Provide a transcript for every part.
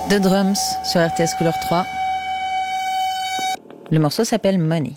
de Drums sur RTS Couleur 3. Le morceau s'appelle Money.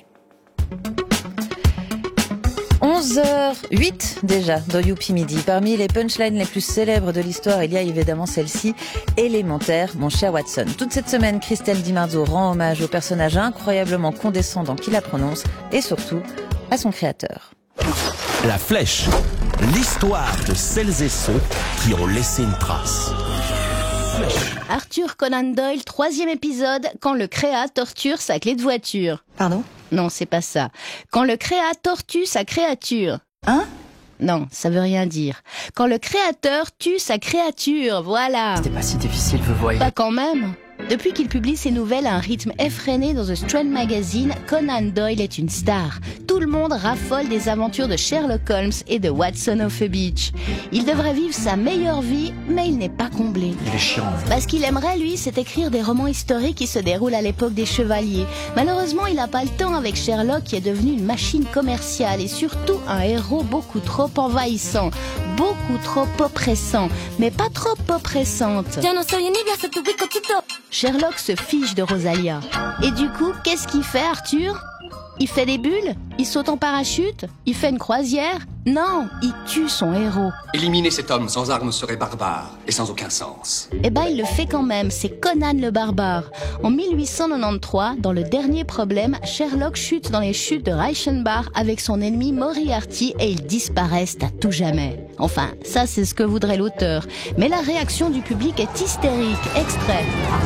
11h08 déjà dans Youpi Midi. Parmi les punchlines les plus célèbres de l'histoire, il y a évidemment celle-ci, élémentaire, mon cher Watson. Toute cette semaine, Christelle Di Marzo rend hommage au personnage incroyablement condescendant qui la prononce et surtout à son créateur. La Flèche, l'histoire de celles et ceux qui ont laissé une trace. Arthur Conan Doyle, 3e épisode, quand le créa torture sa clé de voiture. Pardon ? Non, c'est pas ça. Quand le créa tortue sa créature. Hein ? Non, ça veut rien dire. Quand le créateur tue sa créature, voilà. C'était pas si difficile, vous voyez. Pas quand même. Depuis qu'il publie ses nouvelles à un rythme effréné dans The Strand Magazine, Conan Doyle est une star. Tout le monde raffole des aventures de Sherlock Holmes et de Watson of a Beach. Il devrait vivre sa meilleure vie, mais il n'est pas comblé. Il est chiant. Ce qu'il aimerait, lui, c'est écrire des romans historiques qui se déroulent à l'époque des chevaliers. Malheureusement, il n'a pas le temps avec Sherlock qui est devenu une machine commerciale et surtout un héros beaucoup trop envahissant, beaucoup trop oppressant, mais pas trop oppressante. Sherlock se fiche de Rosalia. Et du coup, qu'est-ce qu'il fait, Arthur ? Il fait des bulles ? Il saute en parachute ? Il fait une croisière ? Non, il tue son héros. Éliminer cet homme sans armes serait barbare et sans aucun sens. Eh ben, il le fait quand même, c'est Conan le barbare. En 1893, dans Le Dernier Problème, Sherlock chute dans les chutes de Reichenbach avec son ennemi Moriarty et ils disparaissent à tout jamais. Enfin, ça c'est ce que voudrait l'auteur. Mais la réaction du public est hystérique. Extrait.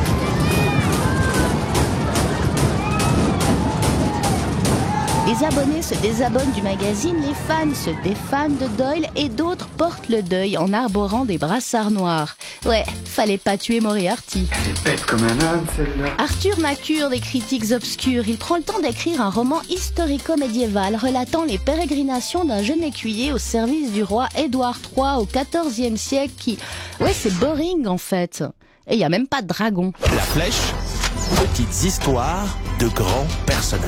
Les abonnés se désabonnent du magazine, les fans se défannent de Doyle et d'autres portent le deuil en arborant des brassards noirs. Ouais, fallait pas tuer Moriarty. Elle est bête comme un âne, celle-là. Arthur n'a cure des critiques obscures. Il prend le temps d'écrire un roman historico-médiéval relatant les pérégrinations d'un jeune écuyer au service du roi Édouard III au XIVe siècle qui... Ouais, c'est boring en fait. Et il y a même pas de dragon. La Flèche, petites histoires de grands personnages.